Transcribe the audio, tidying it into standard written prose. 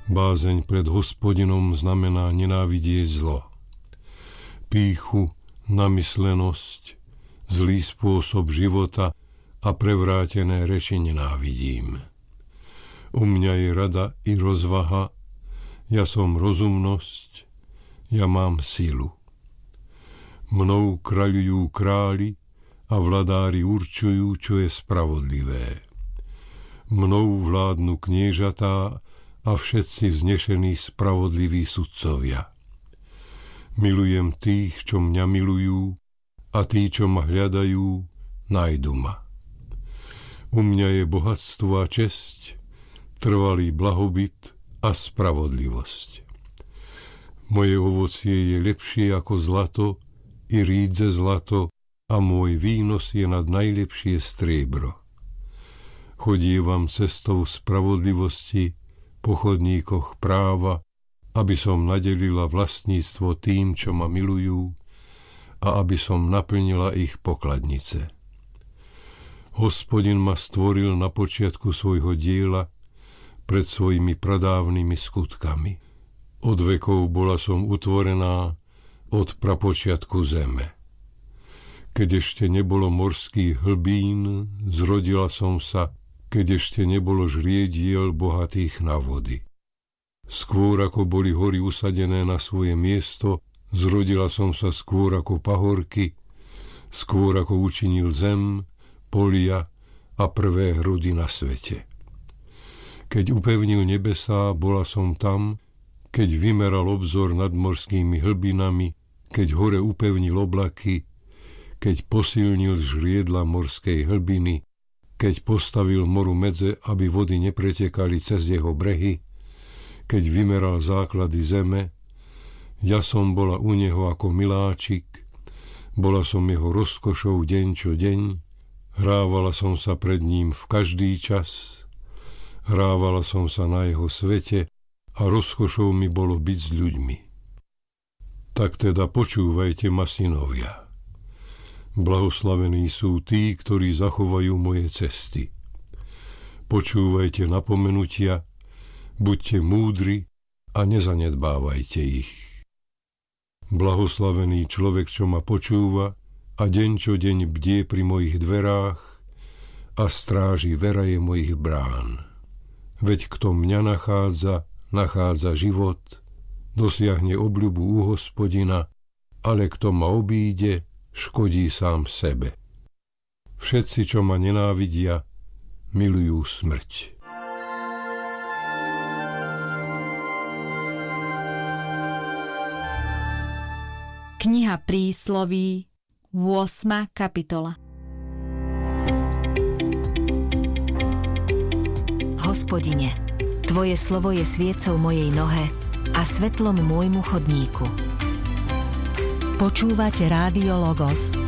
Bázeň pred Hospodinom znamená nenávidieť zlo. Pýchu, namyslenosť, zlý spôsob života a prevrátené reči nenávidím. U mňa je rada i rozvaha, ja som rozumnosť, ja mám silu. Mnou kráľujú králi a vladári určujú, čo je spravodlivé. Mnou vládnu kniežatá a všetci vznešení spravodliví sudcovia. Milujem tých, čo mňa milujú, a tí, čo ma hľadajú, nájdu ma. U mňa je bohatstvo a česť, trvalý blahobyt a spravodlivosť. Moje ovocie je lepšie ako zlato, i rídze zlato, a môj výnos je nad najlepšie striebro. Chodievam cestou spravodlivosti, po chodníkoch práva, aby som nadelila vlastníctvo tým, čo ma milujú, a aby som naplnila ich pokladnice. Hospodin ma stvoril na počiatku svojho diela pred svojimi pradávnymi skutkami. Od vekov bola som utvorená, od prapočiatku zeme. Keď ešte nebolo morských hlbín, zrodila som sa, keď ešte nebolo žriediel bohatých na vody. Skôr ako boli hory usadené na svoje miesto, zrodila som sa skôr ako pahorky, skôr ako učinil zem, polia a prvé hrudy na svete. Keď upevnil nebesá, bola som tam, keď vymeral obzor nad morskými hlbinami, keď hore upevnil oblaky, keď posilnil žriedla morskej hlbiny, keď postavil moru medze, aby vody nepretekali cez jeho brehy, keď vymeral základy zeme, ja som bola u neho ako miláčik, bola som jeho rozkošou deň čo deň, hrávala som sa pred ním v každý čas, hrávala som sa na jeho svete a rozkošou mi bolo byť s ľuďmi. Tak teda počúvajte ma, synovia. Blahoslavení sú tí, ktorí zachovajú moje cesty. Počúvajte napomenutia, buďte múdri a nezanedbávajte ich. Blahoslavený človek, čo ma počúva a deň čo deň bdie pri mojich dverách a stráži veraje mojich brán. Veď kto mňa nachádza život, dosiahne obľubu u Hospodina, ale kto ma obíde, škodí sám sebe. Všetci, čo ma nenávidia, milujú smrť. Kniha prísloví, 8. kapitola. Hospodine, Tvoje slovo je sviecou mojej nohe a svetlom môjmu chodníku. Počúvate Rádio Logos,